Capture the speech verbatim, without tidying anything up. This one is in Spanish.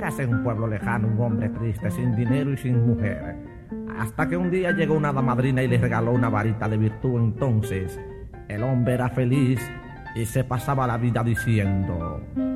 Érase en un pueblo lejano un hombre triste, sin dinero y sin mujer. Hasta que un día llegó una hada madrina y le regaló una varita de virtud. Entonces el hombre era feliz y se pasaba la vida diciendo: